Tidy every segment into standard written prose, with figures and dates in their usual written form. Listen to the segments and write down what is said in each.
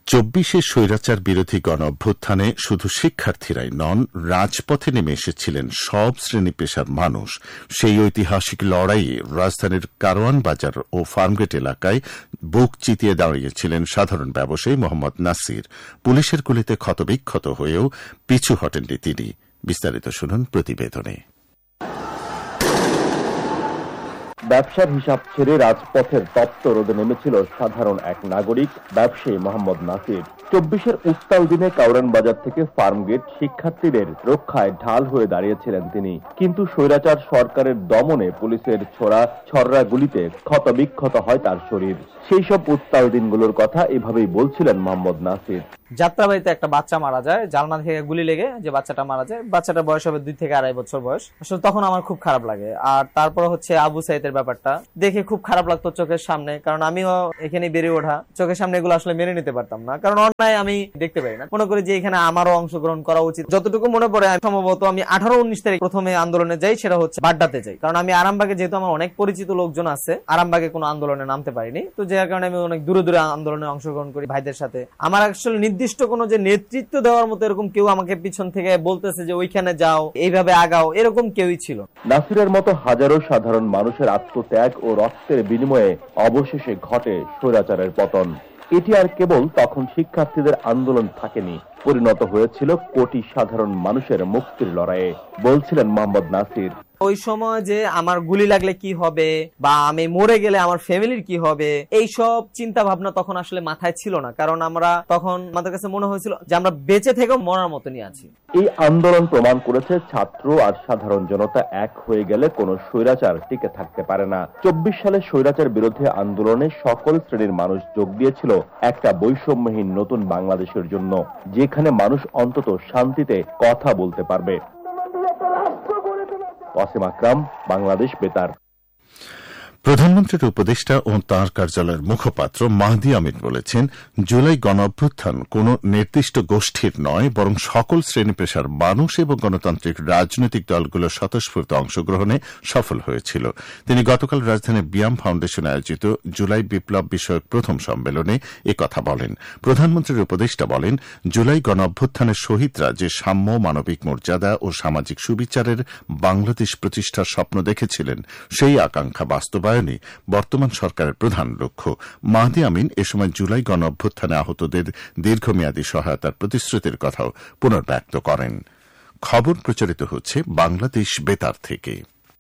২৪শে স্বৈরাচার বিরোধী গণ অভ্যুত্থানে শুধু শিক্ষার্থীরাই নন, রাজপথে নেমে এসেছিলেন সব শ্রেণী পেশার মানুষ। সেই ঐতিহাসিক লড়াইয়ে রাজধানীর কারওয়ান বাজার ও ফার্মগেট এলাকায় বুক চিতিয়ে দাঁড়িয়েছিলেন সাধারণ ব্যবসায়ী মোহাম্মদ নাসির। পুলিশের গুলিতে ক্ষতবিক্ষত হয়েও পিছু হটেননি তিনি। বিস্তারিত শুনুন প্রতিবেদনে। ব্যবসার হিসাব ছেড়ে রাজপথের তপ্ত রোদে নেমেছিল সাধারণ এক নাগরিক ব্যবসায়ী মোহাম্মদ নাসির। ২৪-এর উত্তাল দিনে কারওয়ান বাজার থেকে ফার্মগেট শিক্ষার্থীদের রক্ষায় ঢাল হয়ে দাঁড়িয়েছিলেন তিনি। কিন্তু স্বৈরাচার সরকারের দমনে পুলিশের ছোড়া ছররা গুলিতে ক্ষতবিক্ষত হয় তার শরীর। সেই সব উত্তাল দিনগুলোর কথা এভাবেই বলছিলেন মোহাম্মদ নাসির। যাত্রাবাড়িতে একটা বাচ্চা মারা যায়, জালনা থেকে গুলি লেগে যে বাচ্চাটা মারা যায়, বাচ্চাটার বয়স হবে 2 থেকে 2.5 বছর বয়স। আসলে তখন আমার খুব খারাপ লাগে। আর তারপর হচ্ছে আবু সাইদের ব্যাপারটা দেখে খুব খারাপ লাগতো চোখের সামনে, কারণ আমিও এখানে বেড়ে ওঠা, চোখের সামনে এগুলো আসলে মেনে নিতে পারতাম না, কারণ অন্যায় আমি দেখতে পারি না। মনে করি যে এখানে আমারও অংশগ্রহণ করা উচিত। যতটুকু মনে পড়ে সম্ভবত আমি 18-19 তারিখ প্রথমে আন্দোলনে যাই, সেটা হচ্ছে বাড্ডাতে যাই, কারণ আমি আরামবাগে যেহেতু আমার অনেক পরিচিত লোকজন আছে, আরামবাগে কোনো আন্দোলনে নামতে পারিনি, তো যার কারণে আমি অনেক দূরে দূরে আন্দোলনে অংশগ্রহণ করি ভাইদের সাথে। আমার আসলে নির্দিষ্ট কোনো যে নেতৃত্ব দেওয়ার মতো এরকম কেউ আমাকে পিছন থেকে বলতেছে যে ওইখানে যাও, এইভাবে আগাও, এরকম কেউই ছিল। নাসিরের মতো হাজারো সাধারণ মানুষের আত্মত্যাগ ও রক্তের বিনিময়ে অবশেষে ঘটে স্বৈরাচারের পতন। এটি আর কেবল তখন শিক্ষার্থীদের আন্দোলন থাকেনি, পরিণত হয়েছিল কোটি সাধারণ মানুষের মুক্তির লড়াইয়ে, বলছিলেন মোহাম্মদ নাসির। ওই সময় যে আমার গুলি লাগলে কি হবে বা আমি মরে গেলে আমার ফ্যামিলির কি হবে, এই সব চিন্তা ভাবনা তখন আসলে মাথায় ছিল না, কারণ আমরা তখন আমাদের কাছে মনে হয়েছিল যে আমরা বেঁচে থেকেও মরার মতনই আছি। এই আন্দোলন প্রমাণ করেছে ছাত্র আর সাধারণ জনতা এক হয়ে গেলে কোনো স্বৈরাচার টিকে থাকতে পারে না। ২৪ সালে স্বৈরাচার বিরোধী আন্দোলনে সকল শ্রেণীর মানুষ যোগ দিয়েছিল একটা বৈষম্যহীন নতুন বাংলাদেশের জন্য, যেখানে মানুষ অন্তত শান্তিতে কথা বলতে পারবে। ওয়াসিম আকরাম, বাংলাদেশ বেতার। প্রধানমন্ত্রীর উপদেষ্টা ও তাঁর কার্যালয়ের মুখপাত্র মাহদি আমিন বলেছেন, জুলাই গণঅভ্যুত্থান কোন নির্দিষ্ট গোষ্ঠীর নয়, বরং সকল শ্রেণী পেশার মানুষ এবং গণতান্ত্রিক রাজনৈতিক দলগুলোর স্বতঃস্ফূর্ত অংশগ্রহণে সফল হয়েছিল। তিনি গতকাল রাজধানীর বিয়াম ফাউন্ডেশনে আয়োজিত জুলাই বিপ্লব বিষয়ক প্রথম সম্মেলনে একথা বলেন। প্রধানমন্ত্রীর উপদেষ্টা বলেন, জুলাই গণঅভ্যুত্থানের শহীদরা যে সাম্য, মানবিক মর্যাদা ও সামাজিক সুবিচারের বাংলাদেশ প্রতিষ্ঠার স্বপ্ন দেখেছিলেন, সেই আকাঙ্ক্ষা বাস্তবায়ন বর্তমান সরকারের প্রধান লক্ষ্য। মাহদি আমিন এ সময় জুলাই গণ অভ্যুত্থানে আহতদের দীর্ঘমেয়াদী সহায়তার প্রতিশ্রুতির কথাও পুনর্ব্যক্ত করেন। খবর প্রচারিত হচ্ছে বাংলাদেশ বেতার থেকে।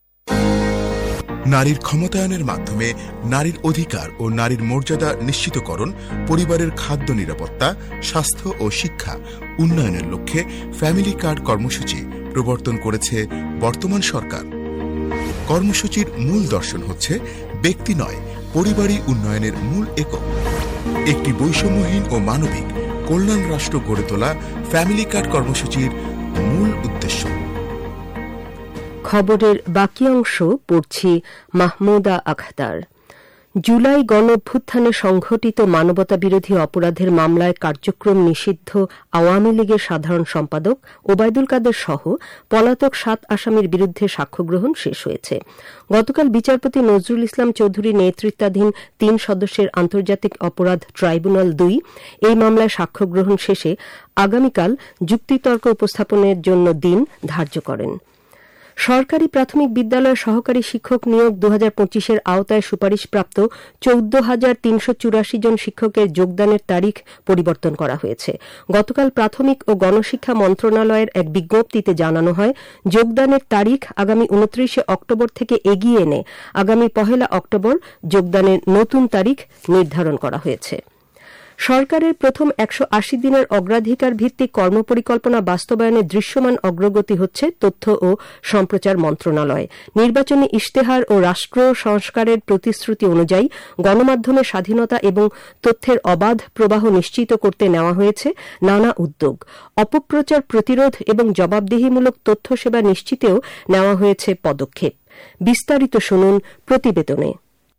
নারীর ক্ষমতায়নের মাধ্যমে নারীর অধিকার ও নারীর মর্যাদা নিশ্চিতকরণ, পরিবারের খাদ্য নিরাপত্তা, স্বাস্থ্য ও শিক্ষা উন্নয়নের লক্ষ্যে ফ্যামিলি কার্ড কর্মসূচি প্রবর্তন করেছে বর্তমান সরকার। কর্মসূচির মূল দর্শন হচ্ছে ব্যক্তি নয়, পরিবারই উন্নয়নের মূল একক। একটি বৈষম্যহীন ও মানবিক কল্যাণ রাষ্ট্র গড়ে তোলা ফ্যামিলি কার্ড কর্মসূচির মূল উদ্দেশ্য। খবরের বাকি অংশ পড়ছি মাহমুদা আখতার। জুলাই গণঅভ্যুত্থানে সংঘটিত মানবতা বিরোধী অপরাধের মামলায় কার্যক্রম নিষিদ্ধ আওয়ামী লীগের সাধারণ সম্পাদক ওবায়দুল কাদের সহ পলাতক 7 আসামির বিরুদ্ধে সাক্ষ্য গ্রহণ শেষ হয়েছে। গতকাল বিচারপতি নজরুল ইসলাম চৌধুরী নেতৃত্বাধীন 3 সদস্যের আন্তর্জাতিক অপরাধ ট্রাইব্যুনাল 2 এই মামলায় সাক্ষ্য গ্রহণ শেষে আগামীকাল যুক্তিতর্ক উপস্থাপনের জন্য দিন ধার্য করেন। সরকারি প্রাথমিক বিদ্যালয়ের সহকারী শিক্ষক নিয়োগ 2025-এর আওতায় সুপারিশপ্রাপ্ত 14,384 জন শিক্ষকের যোগদানের তারিখ পরিবর্তন করা হয়েছে। গতকাল প্রাথমিক ও গণশিক্ষা মন্ত্রণালয়ের এক বিজ্ঞপ্তিতে জানানো হয়, যোগদানের তারিখ আগামী 29 অক্টোবর থেকে এগিয়ে এনে আগামী 1 অক্টোবর যোগদানের নতুন তারিখ নির্ধারণ করা হয়েছে। সরকারের প্রথম 180 দিনের অগ্রাধিকার ভিত্তিক কর্মপরিকল্পনা বাস্তবায়নে দৃশ্যমান অগ্রগতি হচ্ছে তথ্য ও সম্প্রচার মন্ত্রণালয়। নির্বাচনী ইশতেহার ও রাষ্ট্র সংস্কারের প্রতিশ্রুতি অনুযায়ী গণমাধ্যমের স্বাধীনতা এবং তথ্যের অবাধ প্রবাহ নিশ্চিত করতে নেওয়া হয়েছে নানা উদ্যোগ। অপপ্রচার প্রতিরোধ এবং জবাবদিহিমূলক তথ্য সেবা নিশ্চিতেও নেওয়া হয়েছে পদক্ষেপ। বিস্তারিত শুনুন প্রতিবেদনে।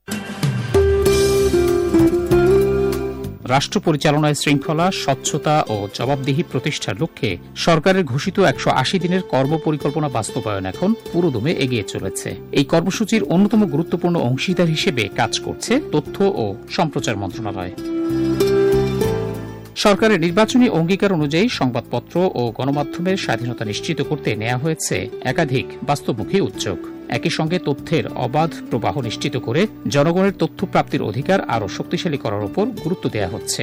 রাষ্ট্র পরিচালনায় শৃঙ্খলা, স্বচ্ছতা ও জবাবদিহি প্রতিষ্ঠার লক্ষ্যে সরকারের ঘোষিত 180 দিনের কর্মপরিকল্পনা বাস্তবায়ন এখন পুরোদমে এগিয়ে চলেছে। এই কর্মসূচির অন্যতম গুরুত্বপূর্ণ অংশীদার হিসেবে কাজ করছে তথ্য ও সম্প্রচার মন্ত্রণালয়। সরকারের নির্বাচনী অঙ্গীকার অনুযায়ী সংবাদপত্র ও গণমাধ্যমের স্বাধীনতা নিশ্চিত করতে নেওয়া হয়েছে একাধিক বাস্তবমুখী উদ্যোগ। একই সঙ্গে তথ্যের অবাধ প্রবাহ নিশ্চিত করে জনগণের তথ্য প্রাপ্তির অধিকার আরও শক্তিশালী করার উপর গুরুত্ব দেওয়া হচ্ছে।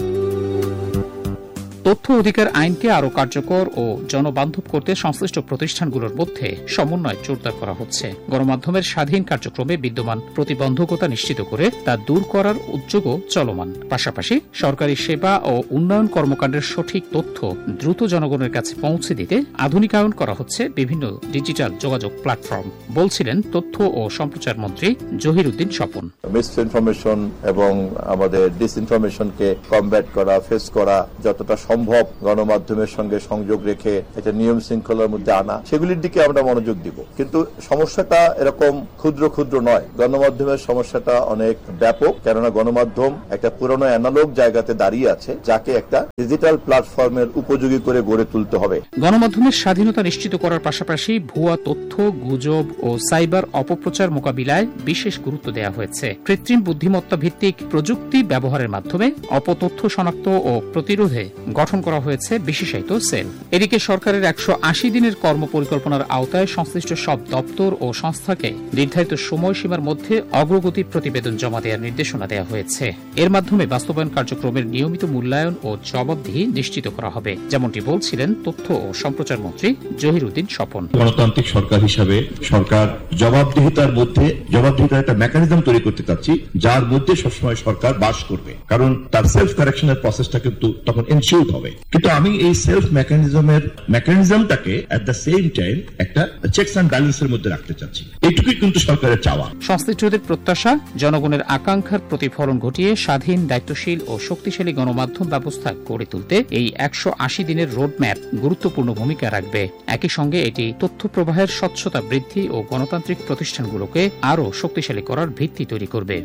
তথ্য অধিকার আইনকে আরও কার্যকর ও জনবান্ধব করতে সংশ্লিষ্ট প্রতিষ্ঠানগুলোর মধ্যে সমন্বয় জোরদার করা হচ্ছে। গণমাধ্যমের স্বাধীন কার্যক্রমে বিদ্যমান প্রতিবন্ধকতা নিশ্চিত করে তা দূর করার উদ্যোগও চলমান। পাশাপাশি সরকারি সেবা ও উন্নয়ন কর্মকাণ্ডের সঠিক তথ্য দ্রুত জনগণের কাছে পৌঁছে দিতে আধুনিকায়ন করা হচ্ছে বিভিন্ন ডিজিটাল যোগাযোগ প্ল্যাটফর্ম, বলছিলেন তথ্য ও সম্প্রচার মন্ত্রী জহিরুদ্দিন স্বপন। মিসইনফরমেশন এবং আমাদের ডিসইনফরমেশনকে কমব্যাট করা, ফেস করা যতটা সম্ভব গণমাধ্যমের সঙ্গে সংযোগ রেখে একটা নিয়ম শৃঙ্খলার মধ্যে আনা, সেগুলির দিকে আমরা মনোযোগ দিব। কিন্তু সমস্যাটা এরকম ক্ষুদ্র ক্ষুদ্র নয়, গণমাধ্যমের সমস্যাটা অনেক ব্যাপক। কেননা গণমাধ্যম একটা পুরনো অ্যানালগ জায়গাতে দাঁড়িয়ে আছে, যাকে একটা ডিজিটাল প্ল্যাটফর্মের উপযোগী করে গড়ে তুলতে হবে। গণমাধ্যমের স্বাধীনতা নিশ্চিত করার পাশাপাশি ভুয়া তথ্য, গুজব ও সাইবার অপপ্রচার মোকাবিলায় বিশেষ গুরুত্ব দেওয়া হয়েছে। কৃত্রিম বুদ্ধিমত্তা ভিত্তিক প্রযুক্তি ব্যবহারের মাধ্যমে অপতথ্য শনাক্ত ও প্রতিরোধে গঠন করা হয়েছে বিশেষায়িত সেল। এদিকে সরকারের 180 দিনের কর্মপরিকল্পনার আওতায় সংশ্লিষ্ট সব দপ্তর ও সংস্থাকে নির্ধারিত সময়সীমার মধ্যে অগ্রগতি প্রতিবেদন জমা দেওয়ার নির্দেশনা দেওয়া হয়েছে। এর মাধ্যমে বাস্তবায়ন কার্যক্রমের নিয়মিত মূল্যায়ন ও জবাবদিহি নিশ্চিত করা হবে, যেমনটি বলছিলেন তথ্য ও সম্প্রচার মন্ত্রী জহিরুদ্দিন স্বপন। গণতান্ত্রিক সরকার হিসাবে সরকার জবাবদিহিতার একটা মেকানিজম তৈরি করতে চাচ্ছি, যার মধ্যে সবসময় সরকার বাস করবে, কারণ তার সেলফ কারেকশনের প্রসেসটা কিন্তু তখন এনশিওর হবে। কিন্তু আমি এই self মেকানিজমটাকে at the same time একটা চেকস অ্যান্ড ব্যালেন্সের মধ্যে রাখতে চাচ্ছি। এইটুকুই কিন্তু সরকারের চাওয়া। সংশ্লিষ্টদের প্রত্যাশা, জনগণের আকাঙ্ক্ষার প্রতিফলন ঘটিয়ে স্বাধীন, দায়িত্বশীল ও শক্তিশালী গণমাধ্যম ব্যবস্থা গড়ে তুলতে এই 180 দিনের রোডম্যাপ গুরুত্বপূর্ণ ভূমিকা রাখবে। একই সঙ্গে এটি তথ্য প্রবাহের স্বচ্ছতা বৃদ্ধি ও গণতান্ত্রিক প্রতিষ্ঠানগুলোকে আরও শক্তিশালী করার ভিত্তি তৈরি করবে।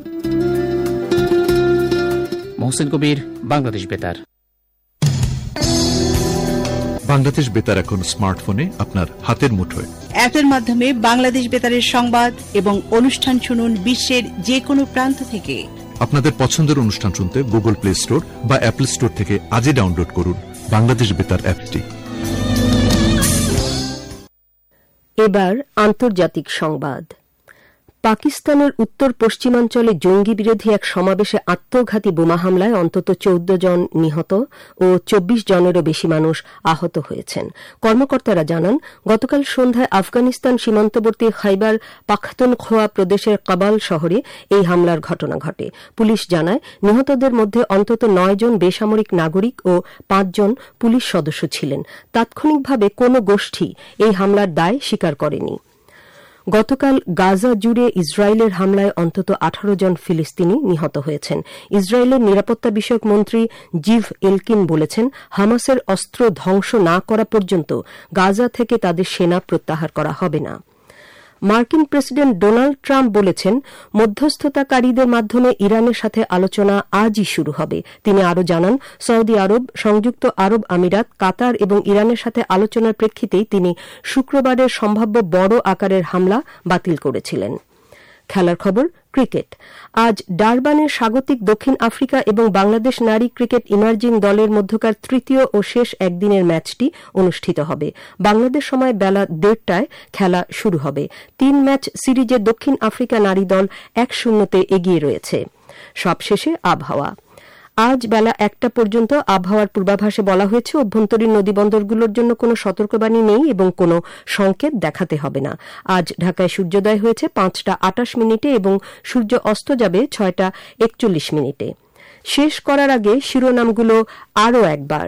মহসিন কবির, বাংলাদেশ বেতার। বাংলাদেশ বেতার এখন স্মার্টফোনে আপনার হাতের মুঠোয়। অ্যাপের মাধ্যমে বাংলাদেশ বেতারের সংবাদ এবং অনুষ্ঠান শুনুন বিশ্বের যে কোনো প্রান্ত থেকে। আপনাদের পছন্দের অনুষ্ঠান শুনতে গুগল প্লে স্টোর বা অ্যাপল স্টোর থেকে আজই ডাউনলোড করুন বাংলাদেশ বেতার অ্যাপটি। এবার আন্তর্জাতিক সংবাদ। পাকিস্তানের উত্তর পশ্চিমাঞ্চলে জঙ্গি বিরোধী এক সমাবেশে আত্মঘাতী বোমা হামলায় অন্তত 14 জন নিহত ও 24 জনেরও বেশি মানুষ আহত হয়েছেন। কর্মকর্তারা জানান, গতকাল সন্ধ্যায় আফগানিস্তান সীমান্তবর্তী খাইবার পাখতুনখোয়া প্রদেশের কাবাল শহরে এই হামলার ঘটনা ঘটে। পুলিশ জানায়, নিহতদের মধ্যে অন্তত 9 জন বেসামরিক নাগরিক ও 5 জন পুলিশ সদস্য ছিলেন। তাৎক্ষণিকভাবে কোনো গোষ্ঠী এই হামলার দায় স্বীকার করেনি। গতকাল গাজা জুড়ে ইসরায়েলের হামলায় অন্তত 18 জন ফিলিস্তিনি নিহত হয়েছেন। ইসরায়েলের নিরাপত্তা বিষয়ক মন্ত্রী জিভ এলকিন বলেছেন, হামাসের অস্ত্র ধ্বংস না করা পর্যন্ত গাজা থেকে তাদের সেনা প্রত্যাহার করা হবে না। মার্কিন প্রেসিডেন্ট ডোনাল্ড ট্রাম্প বলেছেন, মধ্যস্থতাকারীদের মাধ্যমে ইরানের সাথে আলোচনা আজই শুরু হবে। তিনি আরও জানান, সৌদি আরব, সংযুক্ত আরব আমিরাত, কাতার এবং ইরানের সাথে আলোচনার প্রেক্ষিতেই তিনি শুক্রবারের সম্ভাব্য বড় আকারের হামলা বাতিল করেছিলেন। খেলার খবর, ক্রিকেট। আজ ডারবানে স্বাগতিক দক্ষিণ আফ্রিকা এবং বাংলাদেশ নারী ক্রিকেট ইমার্জিং দলের মধ্যকার তৃতীয় ও শেষ একদিনের ম্যাচটি অনুষ্ঠিত হবে। বাংলাদেশ সময় বেলা 1:30টায় খেলা শুরু হবে। 3 ম্যাচ সিরিজে দক্ষিণ আফ্রিকা নারী দল 1-0 এগিয়ে রয়েছে। সবশেষে আবহাওয়া। আজ বেলা 1টা পর্যন্ত আবহাওয়ার পূর্বাভাসে বলা হয়েছে, অভ্যন্তরীণ নদীবন্দরগুলোর জন্য কোনো সতর্কবাণী নেই এবং কোনো সংকেত দেখাতে হবে না। আজ ঢাকায় সূর্যোদয় হয়েছে 5:28 এবং সূর্য অস্ত যাবে 6:41। শেষ করার আগে শিরোনামগুলো আরও একবার।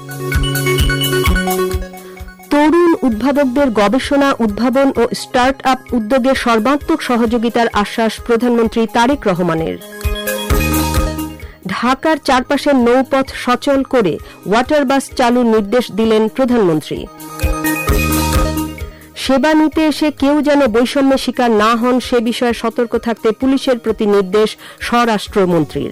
তরুণ উদ্ভাবকদের গবেষণা, উদ্ভাবন ও স্টার্ট আপ উদ্যোগে সর্বাত্মক সহযোগিতার আশ্বাস প্রধানমন্ত্রী তারেক রহমানের। ঢাকার চারপাশে নৌপথ সচল করে ওয়াটার বাস চালুর নির্দেশ দিলেন প্রধানমন্ত্রী। সেবা নিতে এসে কেউ যেন বৈষম্যের শিকার না হন, সে বিষয়ে সতর্ক থাকতে পুলিশের প্রতি নির্দেশ স্বরাষ্ট্রমন্ত্রীর।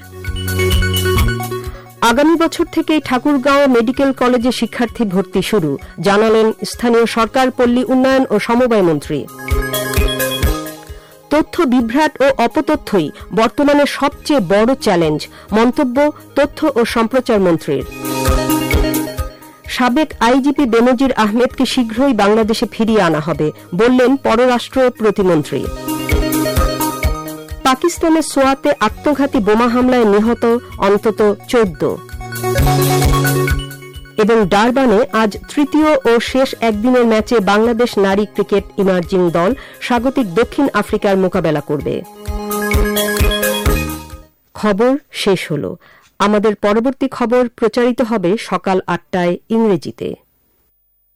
আগামী বছর থেকেই ঠাকুরগাঁও মেডিকেল কলেজে শিক্ষার্থী ভর্তি শুরু, জানালেন স্থানীয় সরকার, পল্লী উন্নয়ন ও সমবায় মন্ত্রী। তথ্য বিভ্রাট ও অপতথ্যই বর্তমানে সবচেয়ে বড় চ্যালেঞ্জ, মন্তব্য তথ্য ও সম্প্রচার মন্ত্রীর। সাবেক আইজিপি বেনজির আহমেদকে শীঘ্রই বাংলাদেশে ফিরিয়ে আনা হবে, বললেন পররাষ্ট্র প্রতিমন্ত্রী। পাকিস্তানের সোয়াতে আত্মঘাতী বোমা হামলায় নিহত অন্তত 14। এবং ডারবানে আজ তৃতীয় ও শেষ একদিনের ম্যাচে বাংলাদেশ নারী ক্রিকেট ইমার্জিং দল স্বাগতিক দক্ষিণ আফ্রিকার মোকাবেলা করবে। খবর শেষ হল। আমাদের পরবর্তী খবর প্রচারিত হবে সকাল 8টায় ইংরেজিতে।